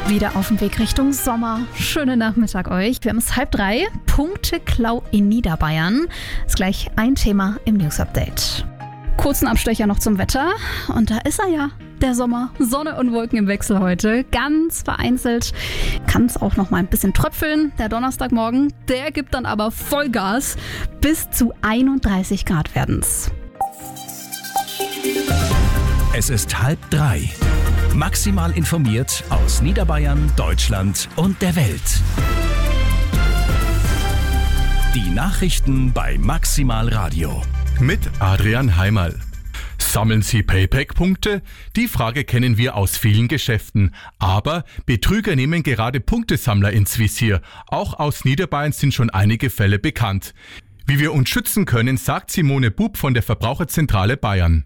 Wieder auf dem Weg Richtung Sommer. Schönen Nachmittag euch. Wir haben es 2:30. Punkteklau in Niederbayern. Ist gleich ein Thema im News-Update. Kurzen Abstecher noch zum Wetter. Und da ist er ja, der Sommer. Sonne und Wolken im Wechsel heute. Ganz vereinzelt kann es auch noch mal ein bisschen tröpfeln. Der Donnerstagmorgen, der gibt dann aber Vollgas. Bis zu 31 Grad werden's. Es ist 2:30. Maximal informiert aus Niederbayern, Deutschland und der Welt. Die Nachrichten bei Maximal Radio. Mit Adrian Heimerl. Sammeln Sie Payback-Punkte? Die Frage kennen wir aus vielen Geschäften. Aber Betrüger nehmen gerade Punktesammler ins Visier. Auch aus Niederbayern sind schon einige Fälle bekannt. Wie wir uns schützen können, sagt Simone Bub von der Verbraucherzentrale Bayern.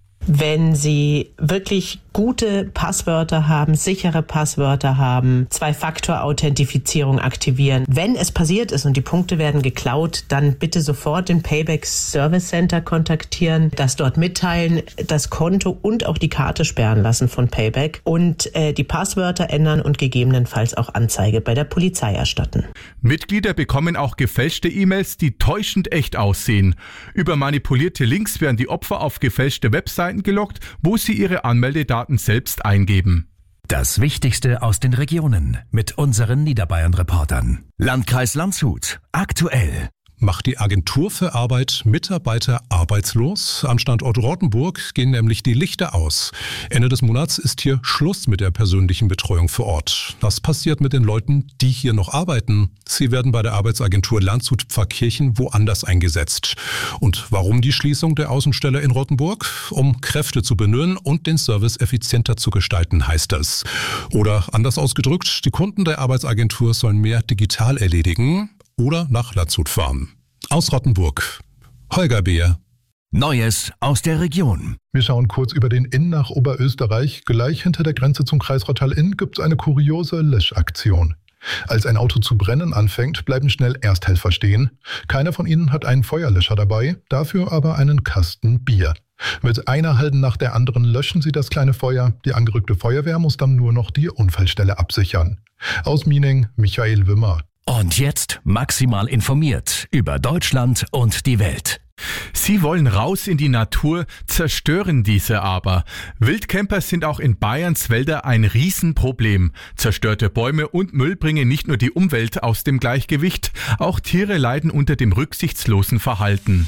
Wenn Sie wirklich gute Passwörter haben, sichere Passwörter haben, 2-Faktor-Authentifizierung aktivieren. Wenn es passiert ist und die Punkte werden geklaut, dann bitte sofort den Payback Service Center kontaktieren, das dort mitteilen, das Konto und auch die Karte sperren lassen von Payback und die Passwörter ändern und gegebenenfalls auch Anzeige bei der Polizei erstatten. Mitglieder bekommen auch gefälschte E-Mails, die täuschend echt aussehen. Über manipulierte Links werden die Opfer auf gefälschte Webseiten gelockt, wo sie ihre Anmeldedaten selbst eingeben. Das Wichtigste aus den Regionen mit unseren Niederbayern-Reportern. Landkreis Landshut. Aktuell. Macht die Agentur für Arbeit Mitarbeiter arbeitslos? Am Standort Rottenburg gehen nämlich die Lichter aus. Ende des Monats ist hier Schluss mit der persönlichen Betreuung vor Ort. Was passiert mit den Leuten, die hier noch arbeiten? Sie werden bei der Arbeitsagentur Landshut-Pfarrkirchen woanders eingesetzt. Und warum die Schließung der Außenstelle in Rottenburg? Um Kräfte zu bündeln und den Service effizienter zu gestalten, heißt es. Oder anders ausgedrückt, die Kunden der Arbeitsagentur sollen mehr digital erledigen oder nach Landshut fahren. Aus Rottenburg, Holger Beer. Neues aus der Region. Wir schauen kurz über den Inn nach Oberösterreich. Gleich hinter der Grenze zum Kreis Rottal-Inn gibt es eine kuriose Löschaktion. Als ein Auto zu brennen anfängt, bleiben schnell Ersthelfer stehen. Keiner von ihnen hat einen Feuerlöscher dabei, dafür aber einen Kasten Bier. Mit einer Halde nach der anderen löschen sie das kleine Feuer. Die angerückte Feuerwehr muss dann nur noch die Unfallstelle absichern. Aus Miening, Michael Wimmer. Und jetzt maximal informiert über Deutschland und die Welt. Sie wollen raus in die Natur, zerstören diese aber. Wildcamper sind auch in Bayerns Wälder ein Riesenproblem. Zerstörte Bäume und Müll bringen nicht nur die Umwelt aus dem Gleichgewicht, auch Tiere leiden unter dem rücksichtslosen Verhalten.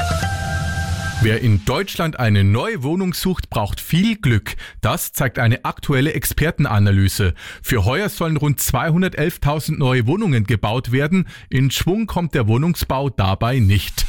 Wer in Deutschland eine neue Wohnung sucht, braucht viel Glück. Das zeigt eine aktuelle Expertenanalyse. Für heuer sollen rund 211.000 neue Wohnungen gebaut werden. In Schwung kommt der Wohnungsbau dabei nicht.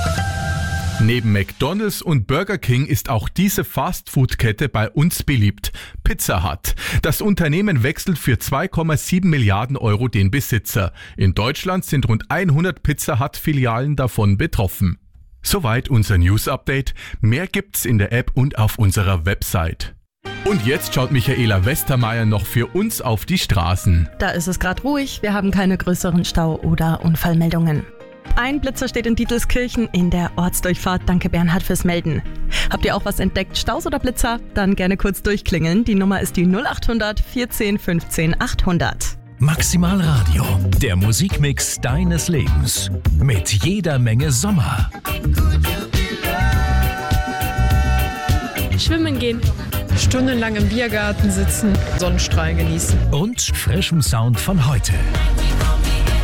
Neben McDonald's und Burger King ist auch diese Fast-Food-Kette bei uns beliebt. Pizza Hut. Das Unternehmen wechselt für 2,7 Milliarden Euro den Besitzer. In Deutschland sind rund 100 Pizza Hut-Filialen davon betroffen. Soweit unser News-Update. Mehr gibt's in der App und auf unserer Website. Und jetzt schaut Michaela Westermeier noch für uns auf die Straßen. Da ist es gerade ruhig, wir haben keine größeren Stau- oder Unfallmeldungen. Ein Blitzer steht in Dietelskirchen in der Ortsdurchfahrt. Danke Bernhard fürs Melden. Habt ihr auch was entdeckt, Staus oder Blitzer? Dann gerne kurz durchklingeln. Die Nummer ist die 0800 14 15 800. Maximal Radio, der Musikmix deines Lebens. Mit jeder Menge Sommer. Schwimmen gehen. Stundenlang im Biergarten sitzen, Sonnenstrahlen genießen. Und frischem Sound von heute.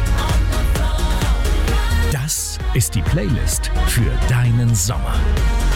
Das ist die Playlist für deinen Sommer.